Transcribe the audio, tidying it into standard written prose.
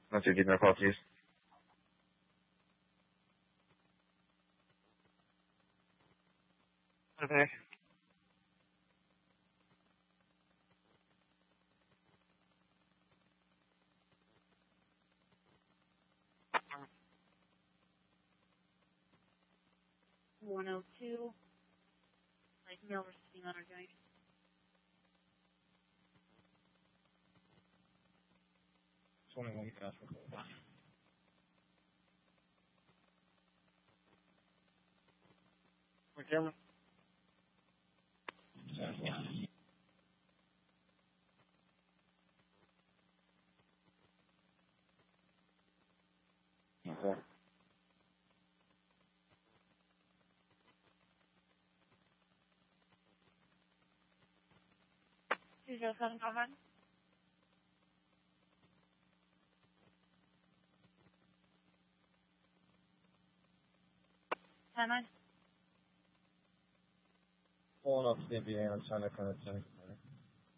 Once you give me a call, please. Okay. $102, like mail receiving on our joint. Camera? Okay. 207, come on. Time on. Pulling up CBA, I'm trying to connect to